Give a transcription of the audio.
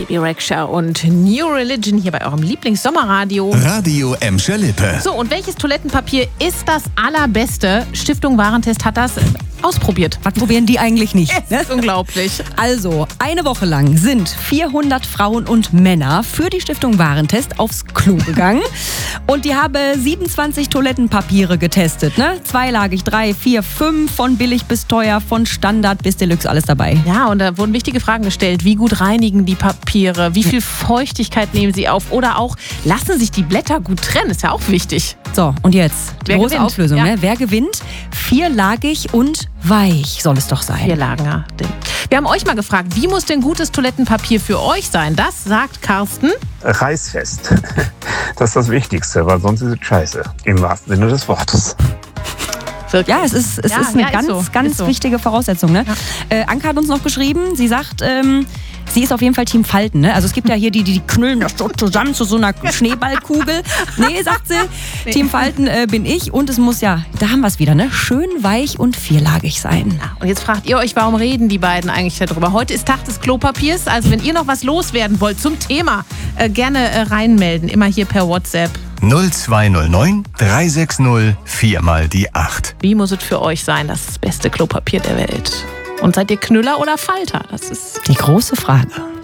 Bibi Rexha und New Religion hier bei eurem Lieblings-Sommerradio. Radio Emscher Lippe. So, und welches Toilettenpapier ist das allerbeste? Stiftung Warentest hat das ausprobiert. Was probieren die eigentlich nicht? Das ist unglaublich. Also, eine Woche lang sind 400 Frauen und Männer für die Stiftung Warentest aufs Klo gegangen. Und die haben 27 Toilettenpapiere getestet. Ne? Zweilagig, 3, 4, 5, von billig bis teuer, von Standard bis Deluxe, alles dabei. Ja, und da wurden wichtige Fragen gestellt. Wie gut reinigen die Papiere? Wie viel Feuchtigkeit nehmen sie auf? Oder auch, lassen sich die Blätter gut trennen? Ist ja auch wichtig. So, und jetzt die Wer große gewinnt? Auflösung. Ja. Ne? Wer gewinnt? Vierlagig und weich soll es doch sein. 4 Lagen, ja. Wir haben euch mal gefragt, wie muss denn gutes Toilettenpapier für euch sein? Das sagt Carsten. Reißfest. Das ist das Wichtigste, weil sonst ist es scheiße. Im wahrsten Sinne des Wortes. Ja, es ist eine ganz so. wichtige Voraussetzung. Ne? Ja. Anka hat uns noch geschrieben, sie sagt, sie ist auf jeden Fall Team Falten. Ne? Also es gibt ja hier die knüllen das so zusammen zu so einer Schneeballkugel. Nee, sagt sie, Team Falten bin ich. Und es muss ja, da haben wir es wieder, ne? Schön weich und vierlagig sein. Ja, und jetzt fragt ihr euch, warum reden die beiden eigentlich darüber? Heute ist Tag des Klopapiers. Also wenn ihr noch was loswerden wollt zum Thema, gerne reinmelden. Immer hier per WhatsApp. 0209 360 4 mal die 8. Wie muss es für euch sein, das beste Klopapier der Welt? Und seid ihr Knüller oder Falter? Das ist Die große Frage.